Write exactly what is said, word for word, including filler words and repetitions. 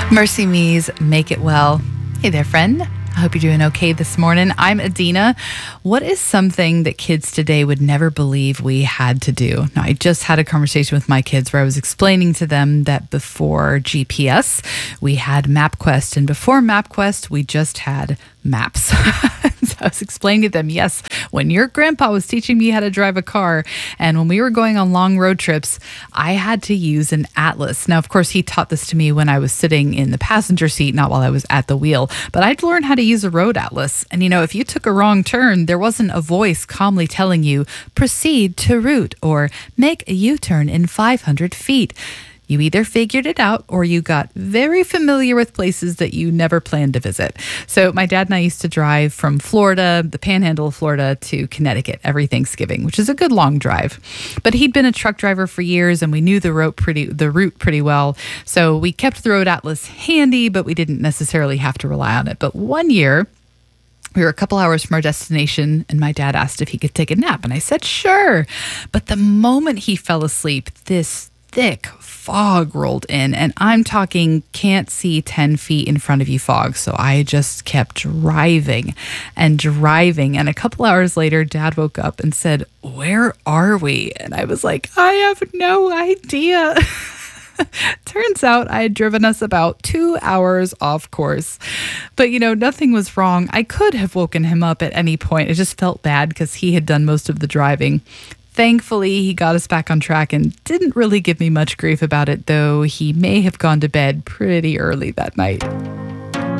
Mercy Me's Make It Well. Hey there, friend. I hope you're doing okay this morning. I'm Adina. What is something that kids today would never believe we had to do? Now, I just had a conversation with my kids where I was explaining to them that before G P S, we had MapQuest, and before MapQuest, we just had maps. So I was explaining to them, yes, when your grandpa was teaching me how to drive a car, and when we were going on long road trips, I had to use an atlas. Now, of course, he taught this to me when I was sitting in the passenger seat, not while I was at the wheel, but I'd learned how to use a road atlas. And, you know, if you took a wrong turn, there wasn't a voice calmly telling you, proceed to route, or make a U-turn in five hundred feet. You either figured it out or you got very familiar with places that you never planned to visit. So my dad and I used to drive from Florida, the panhandle of Florida, to Connecticut every Thanksgiving, which is a good long drive. But he'd been a truck driver for years and we knew the route pretty, the route pretty well. So we kept the road atlas handy, but we didn't necessarily have to rely on it. But one year, we were a couple hours from our destination, and my dad asked if he could take a nap. And I said, sure. But the moment he fell asleep, this thick fog rolled in, and I'm talking can't see ten feet in front of you fog. So I just kept driving and driving. And a couple hours later, Dad woke up and said, where are we? And I was like, I have no idea. Turns out I had driven us about two hours off course. But, you know, nothing was wrong. I could have woken him up at any point. It just felt bad because he had done most of the driving. Thankfully, he got us back on track and didn't really give me much grief about it, though he may have gone to bed pretty early that night.